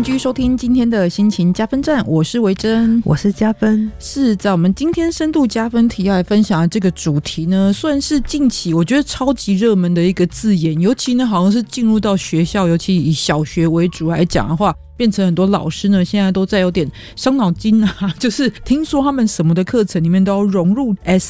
继续收听今天的心情加分站，我是维珍， 我是加分。 是在我们今天深度加分题要来分享的这个主题呢，算是近期我觉得超级热门的一个字眼，尤其呢好像是进入到学校，尤其以小学为主来讲的话，变成很多老师呢现在都在有点伤脑筋啊，就是听说他们什么的课程里面都要融入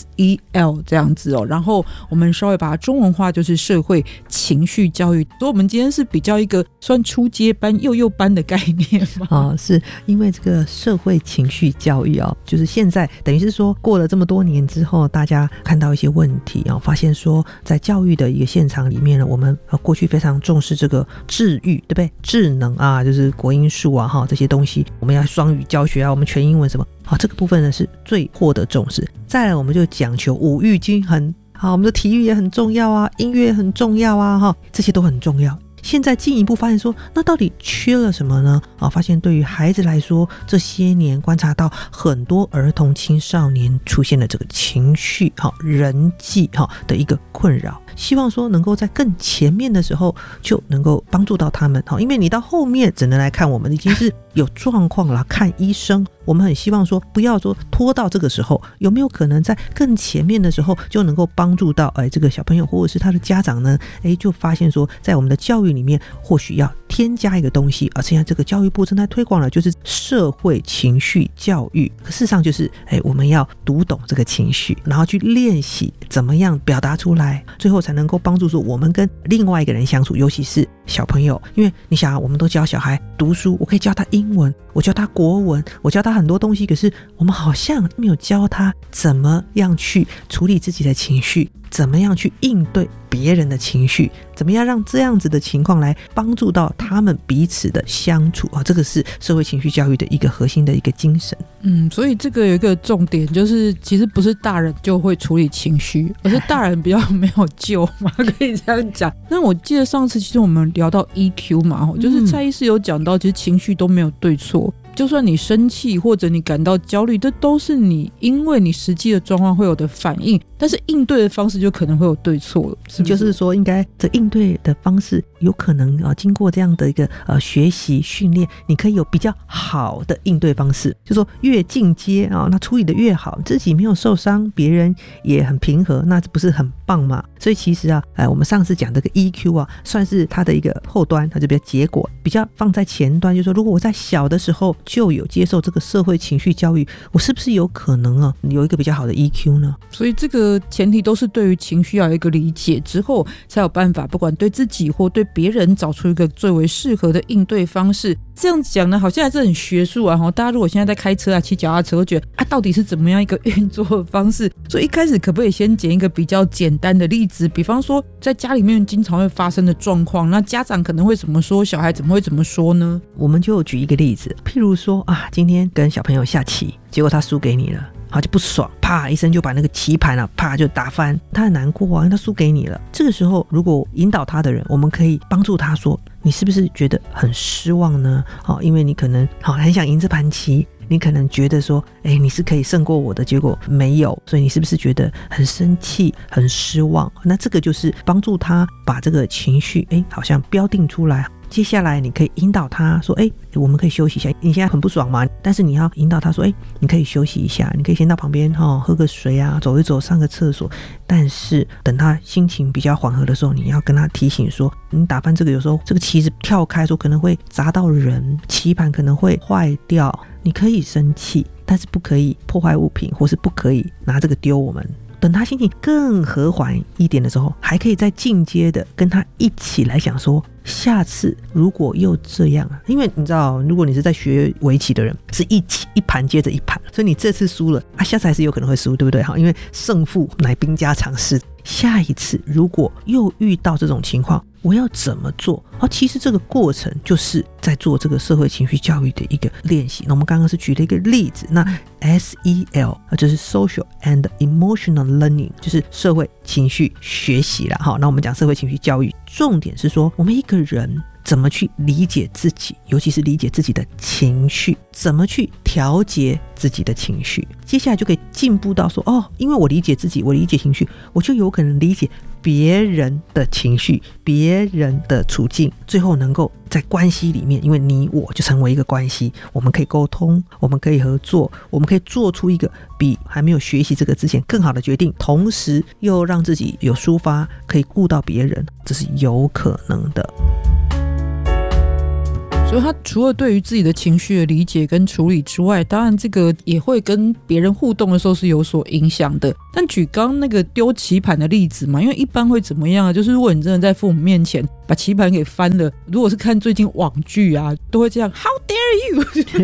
SEL 这样子哦，然后我们稍微把它中文化，就是社会情绪教育。所以我们今天是比较一个算初阶班幼班的概念吗？ 是因为这个社会情绪教育就是现在等于是说过了这么多年之后，大家看到一些问题发现说在教育的一个现场里面呢，我们过去非常重视这个智育，对不对？智能就是国英数这些东西，我们要双语教学我们全英文什么这个部分呢是最获得重视。再来我们就讲求五育均衡，我们的体育也很重要音乐也很重要这些都很重要。现在进一步发现说，那到底缺了什么呢？发现对于孩子来说，这些年观察到很多儿童青少年出现了这个情绪人际的一个困扰，希望说能够在更前面的时候就能够帮助到他们因为你到后面只能来看我们已经是有状况了，看医生，我们很希望说不要说拖到这个时候，有没有可能在更前面的时候就能够帮助到这个小朋友或者是他的家长呢？就发现说在我们的教育里面或许要添加一个东西，而现在这个教育部正在推广了，就是社会情绪教育。事实上就是我们要读懂这个情绪，然后去练习怎么样表达出来，最后才能够帮助说我们跟另外一个人相处，尤其是小朋友。因为你想我们都教小孩读书，我可以教他英文，我教他国文，我教他很多东西，可是我们好像没有教他怎么样去处理自己的情绪，怎么样去应对别人的情绪，怎么样让这样子的情况来帮助到他们彼此的相处这个是社会情绪教育的一个核心的一个精神。 所以这个有一个重点，就是其实不是大人就会处理情绪，而是大人比较没有救嘛，可以这样讲。那我记得上次其实我们聊到 EQ 嘛，就是蔡医师有讲到其实情绪都没有对错，就算你生气或者你感到焦虑，这都是你因为你实际的状况会有的反应，但是应对的方式就可能会有对错了，是不是？ 就是说应该这应对的方式有可能经过这样的一个学习训练，你可以有比较好的应对方式，就说越进阶那处理的越好，自己没有受伤，别人也很平和，那不是很棒吗？所以其实我们上次讲这个 EQ 算是它的一个后端，它就比较结果比较放在前端，就是说如果我在小的时候就有接受这个社会情绪教育，我是不是有可能有一个比较好的 EQ 呢？ 所以这个前提都是对于情绪要有一个理解之后，才有办法不管对自己或对别人找出一个最为适合的应对方式。这样讲呢好像还是很学术大家如果现在在开车骑脚踏车，会觉得到底是怎么样一个运作的方式。所以一开始可不可以先捡一个比较简单的例子，比方说在家里面经常会发生的状况，那家长可能会怎么说，小孩怎么会怎么说呢？ 我们就举一个例子，譬如说今天跟小朋友下棋，结果他输给你了，就不爽，啪一声就把那个棋盘啪就打翻，他很难过因为他输给你了。这个时候如果引导他的人，我们可以帮助他说，你是不是觉得很失望呢？因为你可能很想赢这盘棋，你可能觉得说你是可以胜过我的，结果没有，所以你是不是觉得很生气很失望？那这个就是帮助他把这个情绪好像标定出来。接下来你可以引导他说我们可以休息一下，你现在很不爽嘛，但是你要引导他说你可以休息一下，你可以先到旁边喝个水走一走，上个厕所，但是等他心情比较缓和的时候，你要跟他提醒说，你打翻这个有时候这个棋子跳开说可能会砸到人，棋盘可能会坏掉，你可以生气，但是不可以破坏物品，或是不可以拿这个丢我们。等他心情更和缓一点的时候，还可以再进阶的跟他一起来想说，下次如果又这样因为你知道如果你是在学围棋的人，是一盘接着一盘，所以你这次输了下次还是有可能会输，对不对？因为胜负乃兵家常事。下一次如果又遇到这种情况，我要怎么做？其实这个过程就是在做这个社会情绪教育的一个练习。那我们刚刚是举了一个例子，那 SEL 就是 Social and Emotional Learning， 就是社会情绪学习啦。那我们讲社会情绪教育，重点是说我们一个人怎么去理解自己，尤其是理解自己的情绪，怎么去调节自己的情绪。接下来就可以进步到说，因为我理解自己，我理解情绪，我就有可能理解别人的情绪，别人的处境，最后能够在关系里面，因为你我就成为一个关系，我们可以沟通，我们可以合作，我们可以做出一个比还没有学习这个之前更好的决定，同时又让自己有抒发，可以顾到别人，这是有可能的。 所以他除了对于自己的情绪的理解跟处理之外，当然这个也会跟别人互动的时候是有所影响的。但举刚刚那个丢棋盘的例子嘛，因为一般会怎么样啊？就是如果你真的在父母面前把棋盘给翻了，如果是看最近网剧啊，都会这样 How dare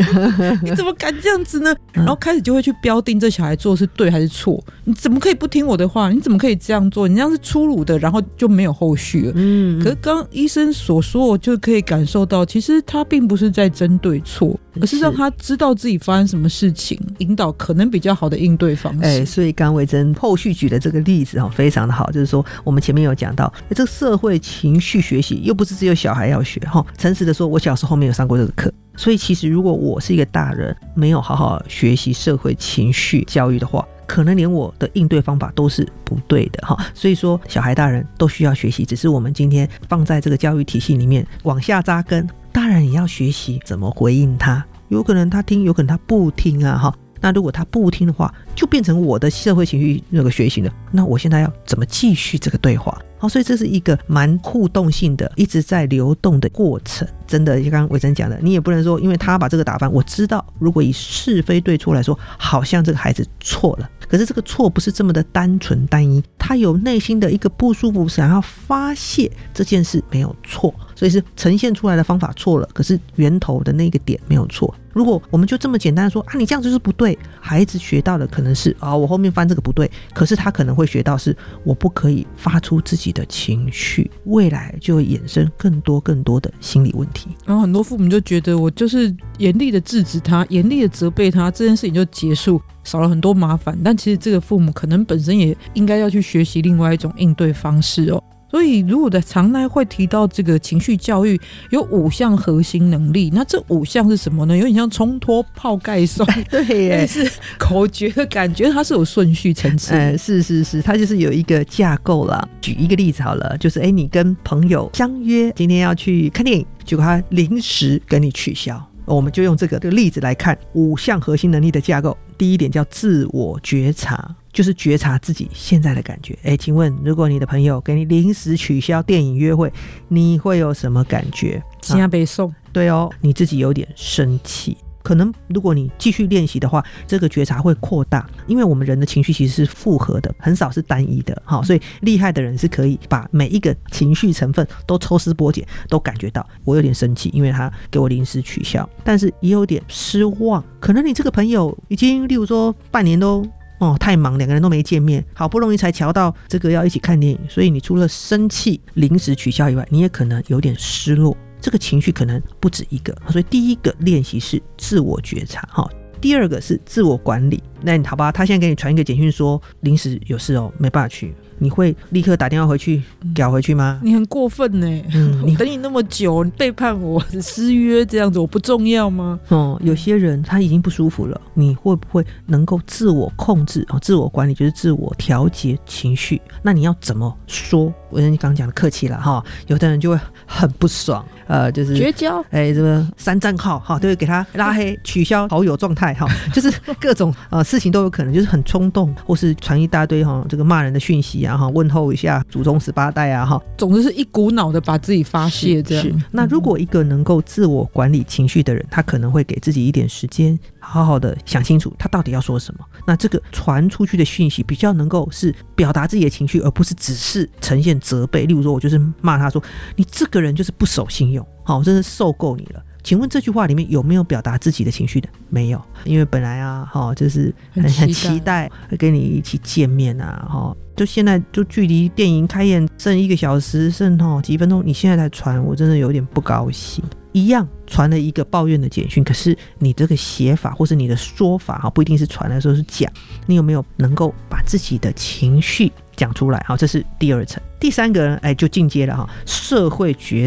you 你怎么敢这样子呢？然后开始就会去标定这小孩做的是对还是错，你怎么可以不听我的话，你怎么可以这样做，你这样是粗鲁的，然后就没有后续了。可是刚刚医生所说，我就可以感受到其实他并不是在针对错，而是让他知道自己发生什么事情，引导可能比较好的应对方式。 所以刚维珍后续举的这个例子非常的好，就是说我们前面有讲到这个社会情绪学习又不是只有小孩要学，诚实的说我小时候没有上过这个课，所以其实如果我是一个大人没有好好学习社会情绪教育的话，可能连我的应对方法都是不对的。所以说小孩大人都需要学习，只是我们今天放在这个教育体系里面往下扎根，大人也要学习怎么回应他，有可能他听，有可能他不听啊。那如果他不听的话，就变成我的社会情绪那个学习了，那我现在要怎么继续这个对话？所以这是一个蛮互动性的一直在流动的过程。真的就刚刚维珍讲的，你也不能说因为他把这个打翻，我知道如果以是非对错来说，好像这个孩子错了，可是这个错不是这么的单纯单一，他有内心的一个不舒服想要发泄，这件事没有错，所以是呈现出来的方法错了，可是源头的那个点没有错。如果我们就这么简单的说你这样就是不对，孩子学到的可能是我后面翻这个不对，可是他可能会学到是我不可以发出自己的情绪，未来就会衍生更多的心理问题。 然后很多父母就觉得我就是严厉的制止他，严厉的责备他，这件事情就结束，少了很多麻烦。但其实这个父母可能本身也应该要去学习另外一种应对方式哦。所以如果在常来会提到这个情绪教育有5项核心能力，那这5项是什么呢？有点像冲脱泡盖送对耶， 是口诀的感觉，它是有顺序层次是它就是有一个架构啦。举一个例子好了，就是你跟朋友相约今天要去看电影，结果他临时跟你取消，我们就用这个例子来看5项核心能力的架构。第一点叫自我觉察，就是觉察自己现在的感觉。请问如果你的朋友给你临时取消电影约会，你会有什么感觉？ 现在被送， 对你自己有点生气。可能如果你继续练习的话，这个觉察会扩大，因为我们人的情绪其实是复合的，很少是单一的。所以厉害的人是可以把每一个情绪成分都抽丝剥茧，都感觉到我有点生气，因为他给我临时取消，但是也有点失望。可能你这个朋友已经例如说半年都太忙，2个人都没见面，好不容易才瞧到这个要一起看电影，所以你除了生气临时取消以外，你也可能有点失落，这个情绪可能不止一个。所以第一个练习是自我觉察，第二个是自我管理。那你好吧，他现在给你传一个简讯说临时有事没办法去，你会立刻打电话回去搞回去吗？ 你很过分耶，我等你那么久，你背叛我，失约这样子，我不重要吗？ 有些人他已经不舒服了，你会不会能够自我控制？自我管理就是自我调节情绪。那你要怎么说？我跟你刚刚讲的客气了有的人就会很不爽，就是绝交， 这个3账号都会给他拉黑取消好友状态就是各种事情都有可能，就是很冲动，或是传一大堆这个骂人的讯息啊，问候一下祖宗18代啊， 总之是一股脑的把自己发泄这样。 是那如果一个能够自我管理情绪的人，他可能会给自己一点时间，好好的想清楚他到底要说什么。那这个传出去的讯息比较能够是表达自己的情绪，而不是只是呈现责备。例如说我就是骂他说你这个人就是不守信用，我真是受够你了。请问这句话里面有没有表达自己的情绪的？没有，因为本来就是很期待会跟你一起见面啊，就现在就距离电影开演剩1个小时，剩几分钟，你现在才传，我真的有点不高兴。一样传了一个抱怨的简讯，可是你这个写法或是你的说法不一定是传的时候是讲，你有没有能够把自己的情绪讲出来？这是第2层。第3个就进阶了，社会觉察。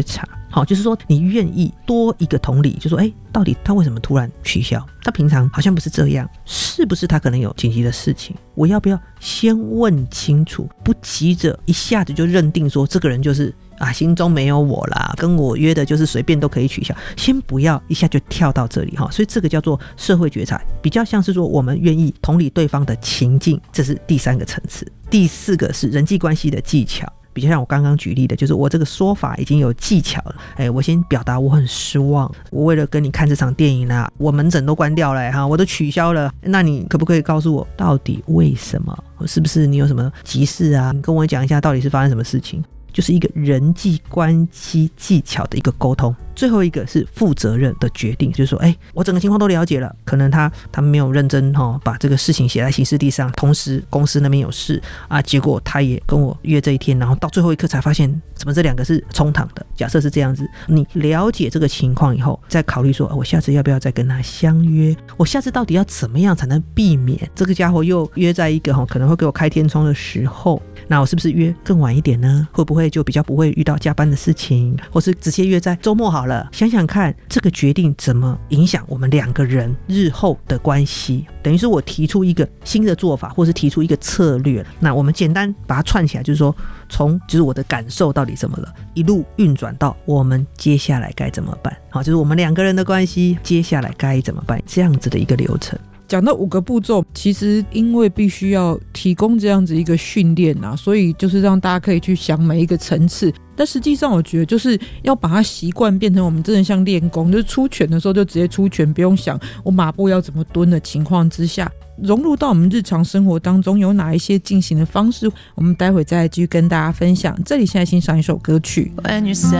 好，就是说你愿意多一个同理，就说到底他为什么突然取消？他平常好像不是这样，是不是他可能有紧急的事情？我要不要先问清楚，不急着一下子就认定说这个人就是心中没有我啦，跟我约的就是随便都可以取消，先不要一下就跳到这里。所以这个叫做社会觉察，比较像是说我们愿意同理对方的情境，这是第3个层次。第4个是人际关系的技巧，比较像我刚刚举例的，就是我这个说法已经有技巧了。我先表达我很失望，我为了跟你看这场电影啦，我门诊都关掉了我都取消了，那你可不可以告诉我到底为什么？是不是你有什么急事啊？你跟我讲一下到底是发生什么事情？就是一个人际关系技巧的一个沟通。最后一个是负责任的决定，就是说我整个情况都了解了，可能他没有认真把这个事情写在行事历上，同时公司那边有事结果他也跟我约这一天，然后到最后一刻才发现怎么这2个是冲堂的。假设是这样子，你了解这个情况以后再考虑说我下次要不要再跟他相约，我下次到底要怎么样才能避免这个家伙又约在一个可能会给我开天窗的时候，那我是不是约更晚一点呢？会不会就比较不会遇到加班的事情，或是直接约在周末好了？想想看这个决定怎么影响我们2个人日后的关系。等于是我提出一个新的做法，或是提出一个策略，那我们简单把它串起来，就是说从就是我的感受到底怎么了，一路运转到我们接下来该怎么办。就是我们2个人的关系接下来该怎么办，这样子的一个流程。 讲到5个步骤，其实因为必须要提供这样子一个训练所以就是让大家可以去想每一个层次。但实际上我觉得就是要把它习惯变成我们真的像练功，就是出拳的时候就直接出拳，不用想我马步要怎么蹲的情况之下，融入到我们日常生活当中有哪一些进行的方式，我们待会再继续跟大家分享。这里现在欣赏一首歌曲。 When you say